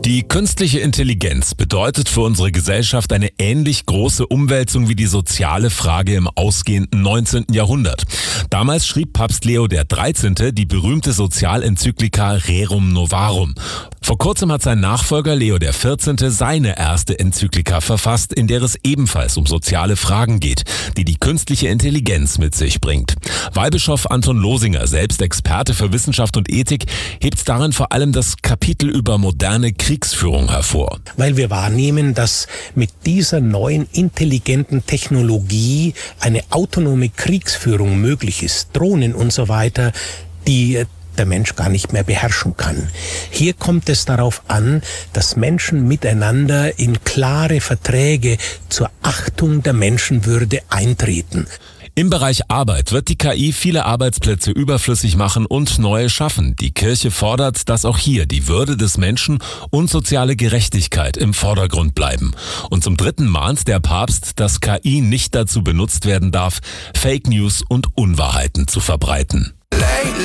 Die künstliche Intelligenz bedeutet für unsere Gesellschaft eine ähnlich große Umwälzung wie die soziale Frage im ausgehenden 19. Jahrhundert. Damals schrieb Papst Leo XIII. Die berühmte Sozialenzyklika Rerum Novarum. Vor kurzem hat sein Nachfolger Leo XIV. Seine erste Enzyklika verfasst, in der es ebenfalls um soziale Fragen geht, die die künstliche Intelligenz mit sich bringt. Weihbischof Anton Losinger, selbst Experte für Wissenschaft und Ethik, hebt darin vor allem das Kapitel über moderne Kriegsführung hervor. Weil wir wahrnehmen, dass mit dieser neuen intelligenten Technologie eine autonome Kriegsführung möglich ist, Drohnen und so weiter, die der Mensch gar nicht mehr beherrschen kann. Hier kommt es darauf an, dass Menschen miteinander in klare Verträge zur Achtung der Menschenwürde eintreten. Im Bereich Arbeit wird die KI viele Arbeitsplätze überflüssig machen und neue schaffen. Die Kirche fordert, dass auch hier die Würde des Menschen und soziale Gerechtigkeit im Vordergrund bleiben. Und zum dritten mahnt der Papst, dass KI nicht dazu benutzt werden darf, Fake News und Unwahrheiten zu verbreiten.